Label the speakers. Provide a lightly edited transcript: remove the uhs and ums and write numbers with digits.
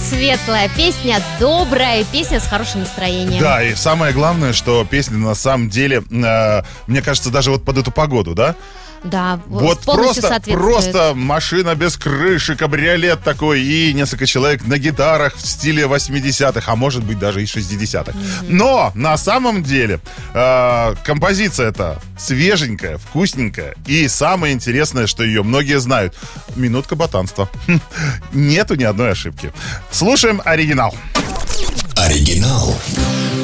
Speaker 1: светлая песня, добрая песня с хорошим настроением.
Speaker 2: Да, и самое главное, что песня на самом деле, мне кажется, даже вот под эту погоду, да?
Speaker 1: Да,
Speaker 2: вот
Speaker 1: полностью соответствует.
Speaker 2: Просто машина без крыши, кабриолет такой и несколько человек на гитарах в стиле 80-х, а может быть даже и 60-х. Но на самом деле композиция эта свеженькая, вкусненькая, и самое интересное, что ее многие знают. Минутка ботанства. Нету ни одной ошибки. Слушаем оригинал.
Speaker 3: Оригинал.